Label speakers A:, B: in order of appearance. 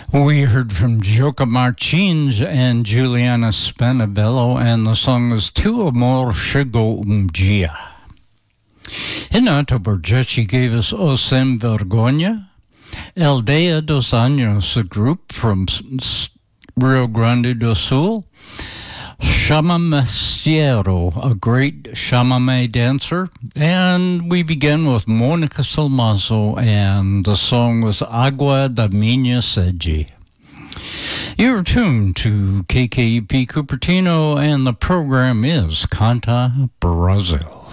A: We heard from Joka Martins and Juliana Spanabello, and the song was Tu Amor Chegou Dia. In October, Jessie gave us O Sem Vergonha, Aldea dos Anjos, a group from Rio Grande do Sul, Chamameciero, a great chamamé dancer, and we began with Mônica Salmazo, and the song was Água da Minha Sede. You're tuned to KKEP Cupertino, and the program is Canta Brazil.